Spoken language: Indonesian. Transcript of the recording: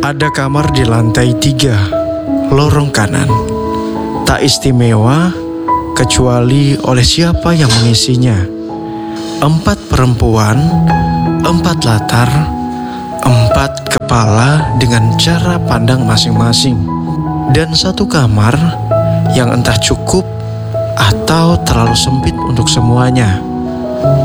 Ada kamar di lantai 3, lorong kanan. Tak istimewa kecuali oleh siapa yang mengisinya. 4 perempuan, 4 latar, 4 kepala dengan cara pandang masing-masing. Dan 1 kamar yang entah cukup atau terlalu sempit untuk semuanya.